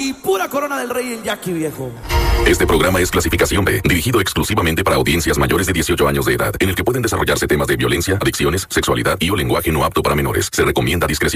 y pura Corona del Rey el Jackie, viejo. Este programa es clasificación B, dirigido exclusivamente para audiencias mayores de 18 años de edad, en el que pueden desarrollarse temas de violencia, adicciones, sexualidad y o lenguaje no apto para menores. Se recomienda discreción.